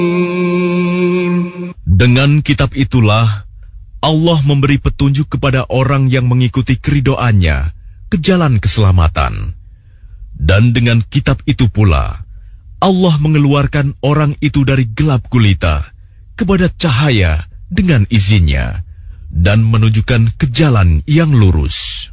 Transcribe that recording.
Dengan kitab itulah Allah memberi petunjuk kepada orang yang mengikuti keridhoannya ke jalan keselamatan. Dan dengan kitab itu pula Allah mengeluarkan orang itu dari gelap gulita kepada cahaya dengan izinnya dan menunjukkan ke jalan yang lurus.